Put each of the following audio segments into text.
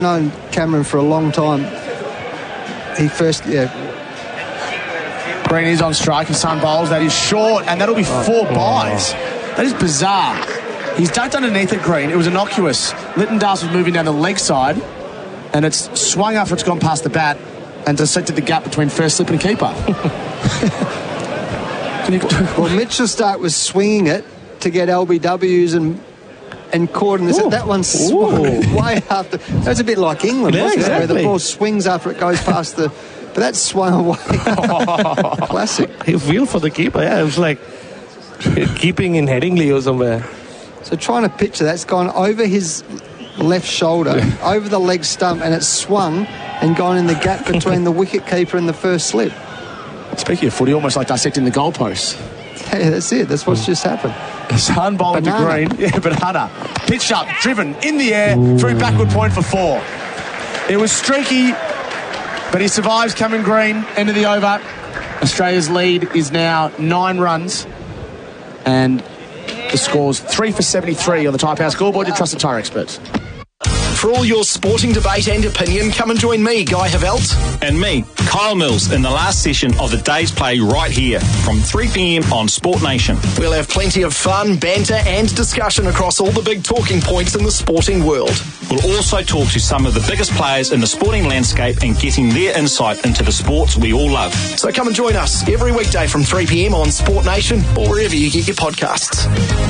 known Cameron for a long time. He first, Green is on strike. His son bowls. That is short, and that'll be 4 byes. That is bizarre. He's ducked underneath it, Green. It was innocuous. Littendale was moving down the leg side, and it's swung after it's gone past the bat and dissected the gap between first slip and keeper. Well, Mitchell Starc was swinging it to get LBWs and caught in this. That one swung way after. That's a bit like England, wasn't it? Where the ball swings after it goes past the. But that swung away. Classic. He feel for the keeper. Yeah, it was like keeping in Headingley or somewhere. So trying to picture that's gone over his left shoulder, over the leg stump, and it's swung and gone in the gap between the wicket keeper and the first slip. Speaking of footy, almost like dissecting the goalposts. Yeah, that's it. That's what's just happened. Sun bowling to Green. Yeah, banana. Pitched up, driven in the air, through backward point for 4. It was streaky, but he survives. Cameron Green, end of the over. Australia's lead is now 9 runs. And the score's 3 for 73 on the Tyre Power scoreboard. Your trusted tyre experts. For all your sporting debate and opinion, come and join me, Guy Havelt. And me, Kyle Mills, in the last session of the day's play right here from 3 p.m. on Sport Nation. We'll have plenty of fun, banter and discussion across all the big talking points in the sporting world. We'll also talk to some of the biggest players in the sporting landscape and getting their insight into the sports we all love. So come and join us every weekday from 3 p.m. on Sport Nation or wherever you get your podcasts.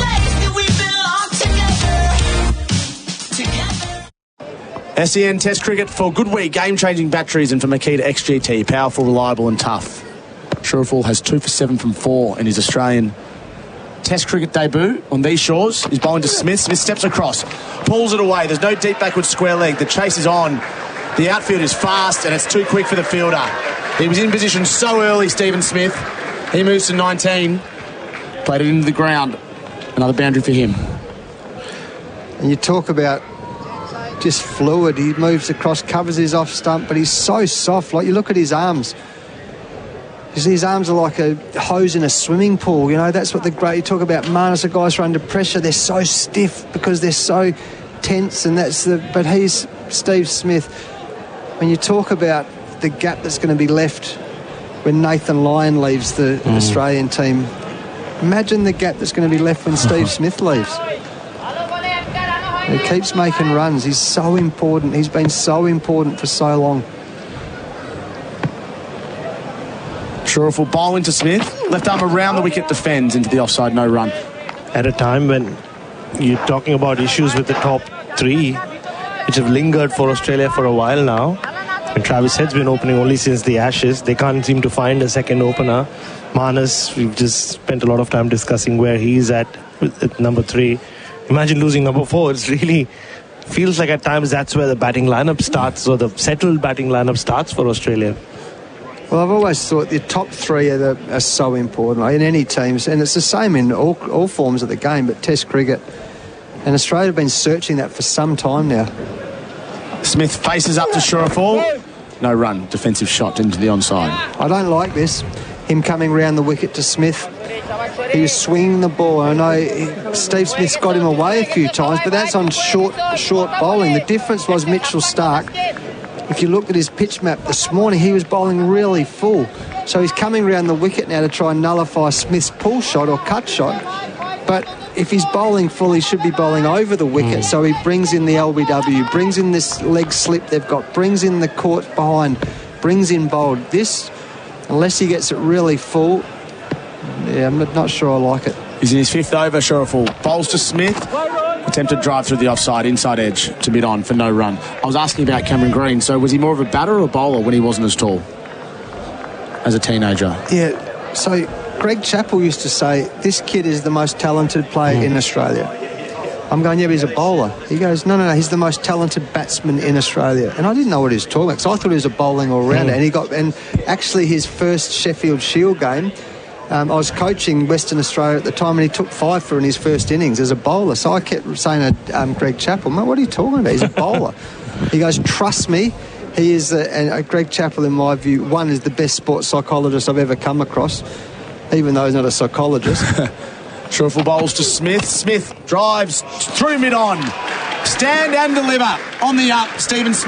SEN Test Cricket for good week, game-changing batteries, and for Makita XGT, powerful, reliable and tough. Sheriful has 2 for 7 from 4 in his Australian Test Cricket debut on these shores. He's bowling to Smith. Smith steps across, pulls it away. There's no deep backward square leg. The chase is on. The outfield is fast and it's too quick for the fielder. He was in position so early, Stephen Smith. He moves to 19. Played it into the ground. Another boundary for him. And you talk about just fluid. He moves across, covers his off stump, but he's so soft. Like, you look at his arms. His arms are like a hose in a swimming pool. You know, that's what you talk about. Marnus, the guys are under pressure. They're so stiff because they're so tense, and but he's Steve Smith. When you talk about the gap that's going to be left when Nathan Lyon leaves the Australian team, imagine the gap that's going to be left when Steve Smith leaves. He keeps making runs. He's so important. He's been so important for so long. Sheriful bowling to Smith. Left arm around the wicket, defends into the offside, no run. At a time when you're talking about issues with the top 3, which have lingered for Australia for a while now, and Travis Head's been opening only since the Ashes. They can't seem to find a second opener. Marnus, we've just spent a lot of time discussing where he's at number 3. Imagine losing number 4. It's really feels like at times that's where the batting lineup starts, or the settled batting lineup starts for Australia. Well, I've always thought the top 3 are so important in any teams, and it's the same in all forms of the game, but Test cricket. And Australia have been searching that for some time now. Smith faces up to Sheriful. No run. Defensive shot into the onside. I don't like this. Him coming round the wicket to Smith. He was swinging the ball. I know Steve Smith's got him away a few times, but that's on short bowling. The difference was Mitchell Starc. If you looked at his pitch map this morning, he was bowling really full. So he's coming round the wicket now to try and nullify Smith's pull shot or cut shot. But if he's bowling full, he should be bowling over the wicket. So he brings in the LBW, brings in this leg slip they've got, brings in the court behind, brings in bowled. This, unless he gets it really full, yeah, I'm not sure I like it. He's in his 5th over, Sheriful. Bowls to Smith. Attempted drive through the offside, inside edge to mid-on for no run. I was asking about Cameron Green. So was he more of a batter or a bowler when he wasn't as tall as a teenager? Yeah, so Greg Chappell used to say, this kid is the most talented player in Australia. I'm going, yeah, but he's a bowler. He goes, no, he's the most talented batsman in Australia. And I didn't know what he was talking about, because I thought he was a bowling all-rounder. And actually his first Sheffield Shield game, I was coaching Western Australia at the time, and he took 5 for in his first innings as a bowler. So I kept saying to Greg Chappell, mate, what are you talking about? He's a bowler. He goes, trust me, he is, Greg Chappell, in my view, is the best sports psychologist I've ever come across, even though he's not a psychologist. Sheriful bowls to Smith. Smith drives through mid-on. Stand and deliver on the up, Stephen Smith.